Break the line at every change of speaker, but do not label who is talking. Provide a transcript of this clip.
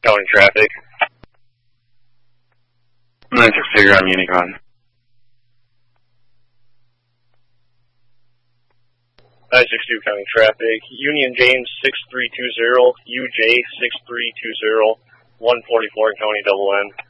County traffic.
96 figure on Unicron.
962 County traffic. Union James 6320, UJ 6320, 144 County double N.